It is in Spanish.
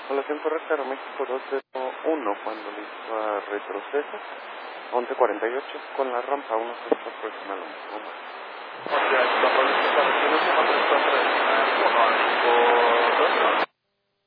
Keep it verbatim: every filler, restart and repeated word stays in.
Población correcta, Aeroméxico dos cero uno, cuando listo a retroceso, once cuarenta y ocho, con la rampa uno cero aproximadamente. Ok, control establecido.